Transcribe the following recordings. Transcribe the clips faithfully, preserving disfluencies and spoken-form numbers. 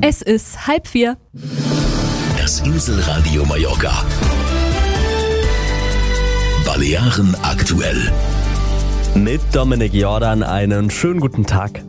Es ist halb vier. Das Inselradio Mallorca. Balearen aktuell. Mit Dominik Jordan einen schönen guten Tag.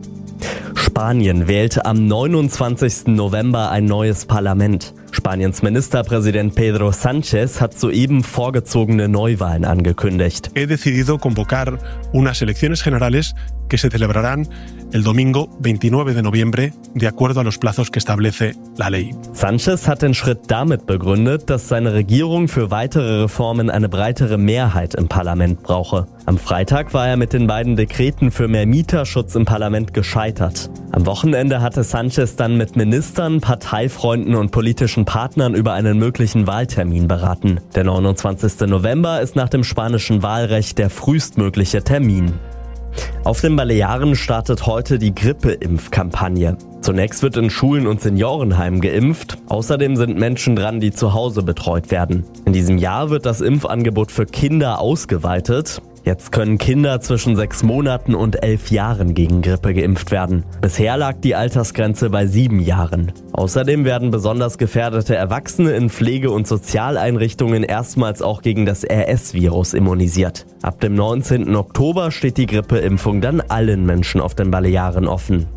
Spanien wählte am neunundzwanzigsten November ein neues Parlament. Spaniens Ministerpräsident Pedro Sánchez hat soeben vorgezogene Neuwahlen angekündigt. He decidido convocar unas elecciones generales que se celebrarán el domingo veintinueve de noviembre, de acuerdo a los plazos que establece la ley. Sánchez hat den Schritt damit begründet, dass seine Regierung für weitere Reformen eine breitere Mehrheit im Parlament brauche. Am Freitag war er mit den beiden Dekreten für mehr Mieterschutz im Parlament gescheitert. Am Wochenende hatte Sánchez dann mit Ministern, Parteifreunden und politischen Partnern über einen möglichen Wahltermin beraten. Der neunundzwanzigsten November ist nach dem spanischen Wahlrecht der frühestmögliche Termin. Auf den Balearen startet heute die Grippeimpfkampagne. Zunächst wird in Schulen und Seniorenheimen geimpft. Außerdem sind Menschen dran, die zu Hause betreut werden. In diesem Jahr wird das Impfangebot für Kinder ausgeweitet. Jetzt können Kinder zwischen sechs Monaten und elf Jahren gegen Grippe geimpft werden. Bisher lag die Altersgrenze bei sieben Jahren. Außerdem werden besonders gefährdete Erwachsene in Pflege- und Sozialeinrichtungen erstmals auch gegen das R S-Virus immunisiert. Ab dem neunzehnten Oktober steht die Grippeimpfung dann allen Menschen auf den Balearen offen.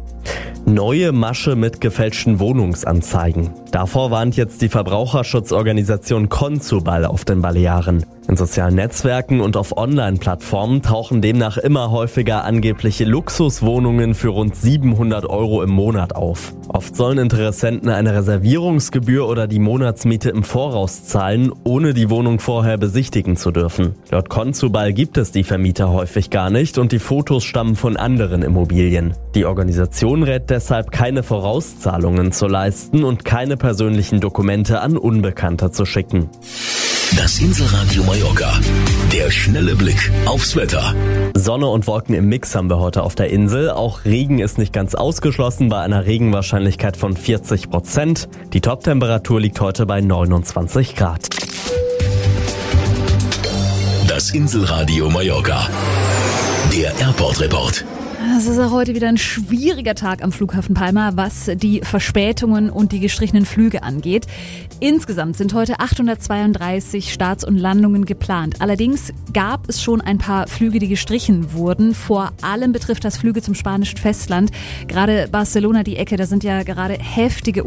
Neue Masche mit gefälschten Wohnungsanzeigen. Davor warnt jetzt die Verbraucherschutzorganisation Consubal auf den Balearen. In sozialen Netzwerken und auf Online-Plattformen tauchen demnach immer häufiger angebliche Luxuswohnungen für rund siebenhundert Euro im Monat auf. Oft sollen Interessenten eine Reservierungsgebühr oder die Monatsmiete im Voraus zahlen, ohne die Wohnung vorher besichtigen zu dürfen. Laut Consubal gibt es die Vermieter häufig gar nicht und die Fotos stammen von anderen Immobilien. Die Organisation rät deshalb, keine Vorauszahlungen zu leisten und keine persönlichen Dokumente an Unbekannte zu schicken. Das Inselradio Mallorca. Der schnelle Blick aufs Wetter. Sonne und Wolken im Mix haben wir heute auf der Insel. Auch Regen ist nicht ganz ausgeschlossen bei einer Regenwahrscheinlichkeit von vierzig Prozent. Die Toptemperatur liegt heute bei neunundzwanzig Grad. Das Inselradio Mallorca. Der Airport Report. Es ist auch heute wieder ein schwieriger Tag am Flughafen Palma, was die Verspätungen und die gestrichenen Flüge angeht. Insgesamt sind heute achthundertzweiunddreißig Starts und Landungen geplant. Allerdings gab es schon ein paar Flüge, die gestrichen wurden. Vor allem betrifft das Flüge zum spanischen Festland. Gerade Barcelona, die Ecke, da sind ja gerade heftige